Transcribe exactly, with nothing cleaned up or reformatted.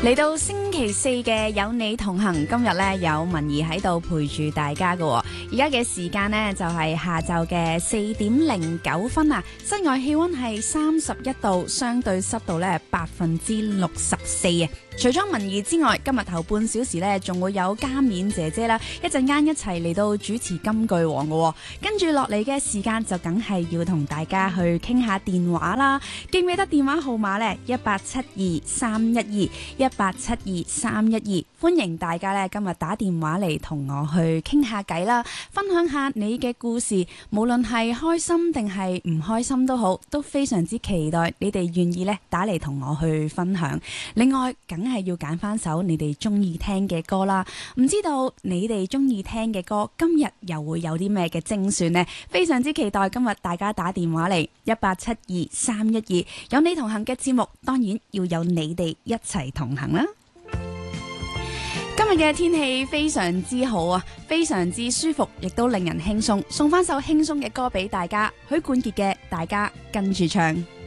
嚟到星期四嘅有你同行，今日咧有文怡喺度陪住大家嘅。而家嘅時間呢，就係下晝嘅四點零九分啊，室外氣溫係三十一度，相對濕度咧百分之六十四啊。除咗文怡之外，今日頭半小時咧仲會有嘉冕姐姐啦，一陣間一齊嚟到主持金句王嘅。跟住落嚟嘅時間就梗係要同大家去傾下電話啦。記唔記得電話號碼呢？一八七二三一二一八七二三一二，歡迎大家咧今日打電話嚟同我去傾下偈啦，分享下你嘅故事，無論係開心定係唔開心都好，都非常之期待你哋願意咧打嚟同我去分享。另外，梗係要揀翻首你哋中意聽嘅歌啦。唔知道你哋中意聽嘅歌，今日又會有啲咩嘅精選呢？非常之期待今日大家打電話嚟一八七二三一二，有你同行嘅節目，當然要有你哋一齊同行啦。今日嘅天氣非常之好啊，非常之舒服，亦都令人輕鬆。送翻首輕鬆嘅歌俾大家，許冠傑嘅《大家跟住唱》。